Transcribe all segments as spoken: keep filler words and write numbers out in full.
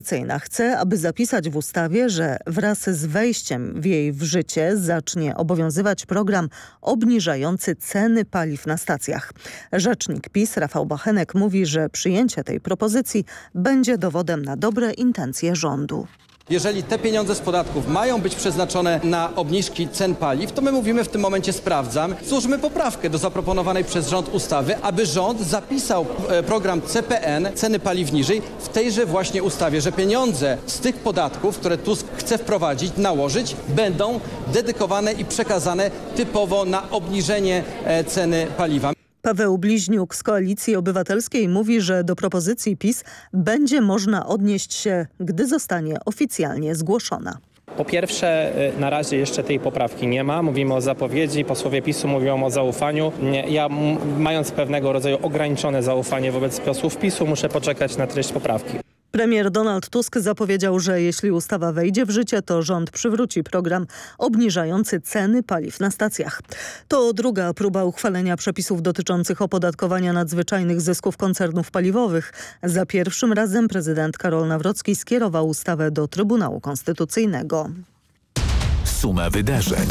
Chce, aby zapisać w ustawie, że wraz z wejściem w jej w życie zacznie obowiązywać program obniżający ceny paliw na stacjach. Rzecznik PiS Rafał Bochenek mówi, że przyjęcie tej propozycji będzie dowodem na dobre intencje rządu. Jeżeli te pieniądze z podatków mają być przeznaczone na obniżki cen paliw, to my mówimy w tym momencie sprawdzam. Złóżmy poprawkę do zaproponowanej przez rząd ustawy, aby rząd zapisał program C P N, ceny paliw niżej, w tejże właśnie ustawie, że pieniądze z tych podatków, które Tusk chce wprowadzić, nałożyć, będą dedykowane i przekazane typowo na obniżenie ceny paliwa. Paweł Bliźniuk z Koalicji Obywatelskiej mówi, że do propozycji PiS będzie można odnieść się, gdy zostanie oficjalnie zgłoszona. Po pierwsze, na razie jeszcze tej poprawki nie ma. Mówimy o zapowiedzi, posłowie PiSu mówią o zaufaniu. Ja, mając pewnego rodzaju ograniczone zaufanie wobec posłów PiSu, muszę poczekać na treść poprawki. Premier Donald Tusk zapowiedział, że jeśli ustawa wejdzie w życie, to rząd przywróci program obniżający ceny paliw na stacjach. To druga próba uchwalenia przepisów dotyczących opodatkowania nadzwyczajnych zysków koncernów paliwowych. Za pierwszym razem prezydent Karol Nawrocki skierował ustawę do Trybunału Konstytucyjnego. Suma wydarzeń.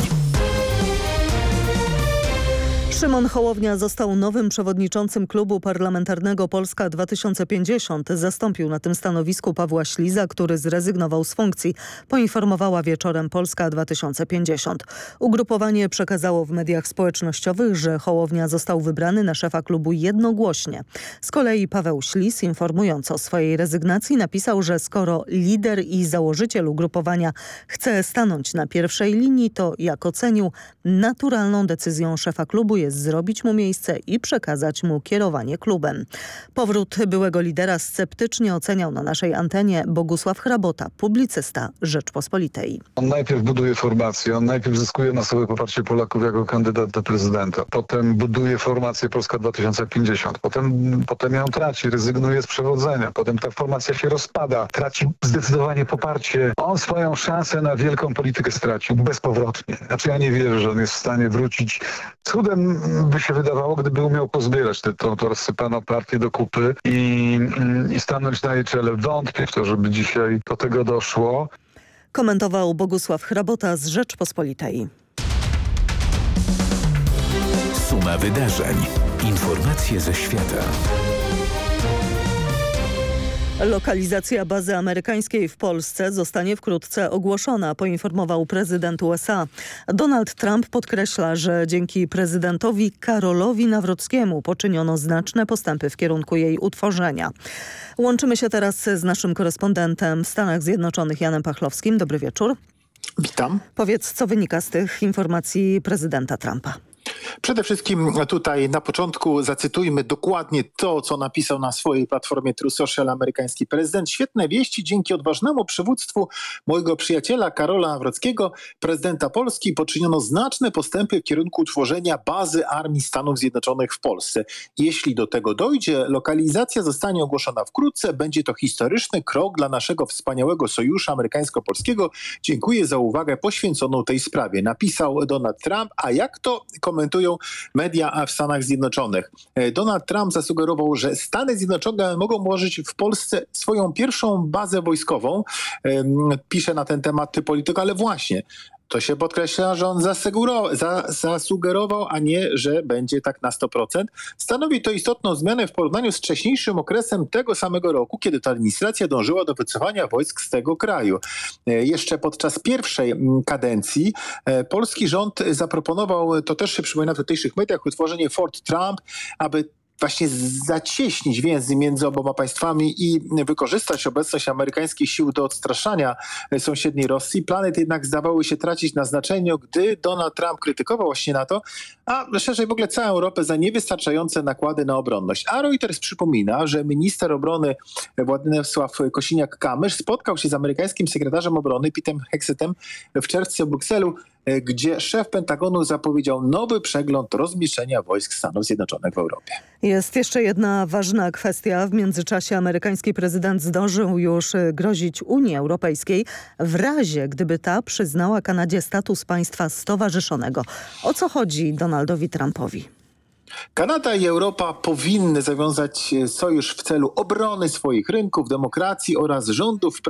Szymon Hołownia został nowym przewodniczącym klubu parlamentarnego Polska dwa tysiące pięćdziesiąt. Zastąpił na tym stanowisku Pawła Śliza, który zrezygnował z funkcji, poinformowała wieczorem Polska dwa tysiące pięćdziesiąt. Ugrupowanie przekazało w mediach społecznościowych, że Hołownia został wybrany na szefa klubu jednogłośnie. Z kolei Paweł Ślis, informując o swojej rezygnacji, napisał, że skoro lider i założyciel ugrupowania chce stanąć na pierwszej linii, to jak ocenił, naturalną decyzją szefa klubu jest zrobić mu miejsce i przekazać mu kierowanie klubem. Powrót byłego lidera sceptycznie oceniał na naszej antenie Bogusław Hrabota, publicysta Rzeczpospolitej. On najpierw buduje formację, on najpierw zyskuje masowe poparcie Polaków jako kandydat do prezydenta. Potem buduje formację Polska dwa tysiące pięćdziesiąt. Potem, potem ją traci, rezygnuje z przewodzenia. Potem ta formacja się rozpada, traci zdecydowanie poparcie. On swoją szansę na wielką politykę stracił bezpowrotnie. Znaczy ja nie wierzę, że on jest w stanie wrócić. Cudem by się wydawało, gdyby umiał pozbierać tę to, to rozsypaną partię do kupy i, i stanąć na jej czele. Wątpię w to, żeby dzisiaj do tego doszło. Komentował Bogusław Hrabota z Rzeczpospolitej. Suma wydarzeń. Informacje ze świata. Lokalizacja bazy amerykańskiej w Polsce zostanie wkrótce ogłoszona, poinformował prezydent U S A. Donald Trump podkreśla, że dzięki prezydentowi Karolowi Nawrockiemu poczyniono znaczne postępy w kierunku jej utworzenia. Łączymy się teraz z naszym korespondentem w Stanach Zjednoczonych Janem Pachlowskim. Dobry wieczór. Witam. Powiedz, co wynika z tych informacji prezydenta Trumpa. Przede wszystkim tutaj na początku zacytujmy dokładnie to, co napisał na swojej platformie True Social amerykański prezydent. Świetne wieści. Dzięki odważnemu przywództwu mojego przyjaciela Karola Nawrockiego, prezydenta Polski, poczyniono znaczne postępy w kierunku utworzenia bazy Armii Stanów Zjednoczonych w Polsce. Jeśli do tego dojdzie, lokalizacja zostanie ogłoszona wkrótce. Będzie to historyczny krok dla naszego wspaniałego sojuszu amerykańsko-polskiego. Dziękuję za uwagę poświęconą tej sprawie. Napisał Donald Trump. A jak to komentują media w Stanach Zjednoczonych? Donald Trump zasugerował, że Stany Zjednoczone mogą ułożyć w Polsce swoją pierwszą bazę wojskową. Pisze na ten temat Polityk, ale właśnie to się podkreśla, że on zasugerował, za, zasugerował, a nie, że będzie tak na sto procent. Stanowi to istotną zmianę w porównaniu z wcześniejszym okresem tego samego roku, kiedy ta administracja dążyła do wycofania wojsk z tego kraju. Jeszcze podczas pierwszej kadencji polski rząd zaproponował, to też się przypomina w tutejszych mediach, utworzenie Fort Trump, aby właśnie zacieśnić więzy między oboma państwami i wykorzystać obecność amerykańskich sił do odstraszania sąsiedniej Rosji. Plany te jednak zdawały się tracić na znaczeniu, gdy Donald Trump krytykował właśnie NATO, a szerzej w ogóle całą Europę za niewystarczające nakłady na obronność. A Reuters przypomina, że minister obrony Władysław Kosiniak-Kamysz spotkał się z amerykańskim sekretarzem obrony Petem Hexetem w czerwcu w Brukselu, gdzie szef Pentagonu zapowiedział nowy przegląd rozmieszczenia wojsk Stanów Zjednoczonych w Europie. Jest jeszcze jedna ważna kwestia. W międzyczasie amerykański prezydent zdążył już grozić Unii Europejskiej w razie, gdyby ta przyznała Kanadzie status państwa stowarzyszonego. O co chodzi Donaldowi Trumpowi? Kanada i Europa powinny zawiązać sojusz w celu obrony swoich rynków, demokracji oraz rządów